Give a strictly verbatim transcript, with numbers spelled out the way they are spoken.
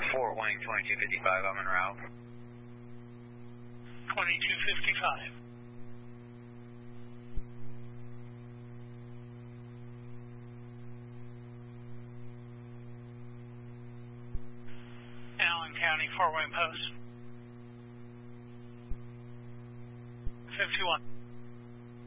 Fort Wayne, twenty-two fifty-five, I'm en route. twenty-two fifty-five. Allen County, Fort Wayne Post. fifty-one.